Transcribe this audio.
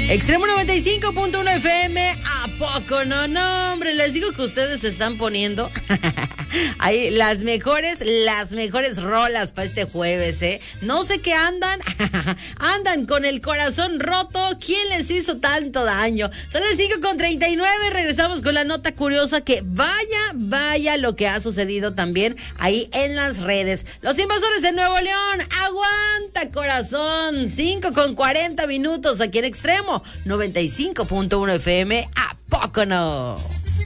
Extremo 95.1 FM, ¿a poco no? No, hombre, les digo que ustedes se están poniendo ahí las mejores rolas para este jueves, ¿eh? No sé qué andan, andan con el corazón roto. ¿Quién les hizo tanto daño? Son las 5:39, regresamos con la nota curiosa que vaya lo que ha sucedido también ahí en las redes. Los invasores de Nuevo León, aguanta corazón, 5:40 minutos aquí en Extremo 95.1 FM, ¿a poco no?